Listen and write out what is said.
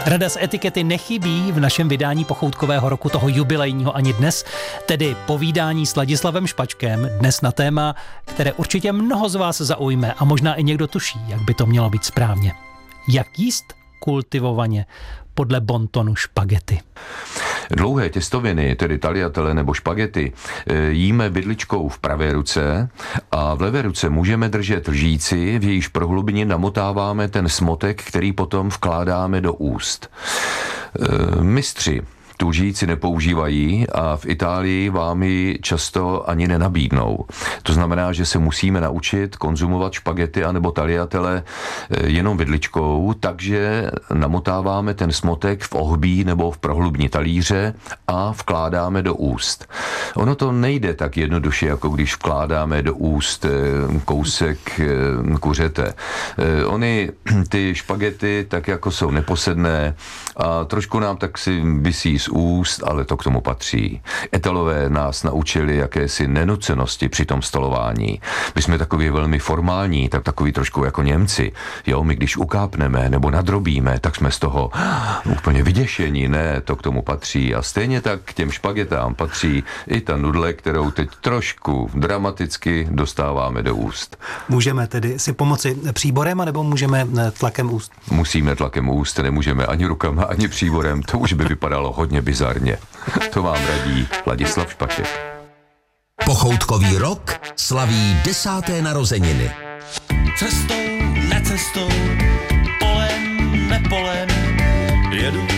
Rada z etikety nechybí v našem vydání pochoutkového roku, toho jubilejního, ani dnes, tedy povídání s Ladislavem Špačkem, dnes na téma, které určitě mnoho z vás zaujme a možná i někdo tuší, jak by to mělo být správně. Jak jíst kultivovaně podle bontonu špagety? Dlouhé těstoviny, tedy tagliatelle nebo špagety, jíme vidličkou v pravé ruce a v levé ruce můžeme držet lžíci, v jejíž prohlubině namotáváme ten smotek, který potom vkládáme do úst. Mistři tu lžíci nepoužívají a v Itálii vám ji často ani nenabídnou. To znamená, že se musíme naučit konzumovat špagety anebo tagliatelle jenom vidličkou, takže namotáváme ten smotek v ohbí nebo v prohlubni talíře a vkládáme do úst. Ono to nejde tak jednoduše, jako když vkládáme do úst kousek kuřete. Ony ty špagety tak jako jsou neposedné a trošku nám tak si visí z úst, ale to k tomu patří. Italové nás naučili jakési nenucenosti při tom stolování. My jsme takový velmi formální, tak takový trošku jako Němci. Jo, my když ukápneme nebo nadrobíme, tak jsme z toho úplně vyděšení. Ne, to k tomu patří. A stejně tak k těm špagetám patří i ta nudle, kterou teď trošku dramaticky dostáváme do úst. Můžeme tedy si pomoci příborem, anebo můžeme tlakem úst? Musíme tlakem úst, nemůžeme ani rukama, ani příborem. To už by vypadalo hodně bizarně. To vám radí Ladislav Špaček. Pochoutkový rok slaví 10. narozeniny. Cestou, necestou, polem, nepolem, jedu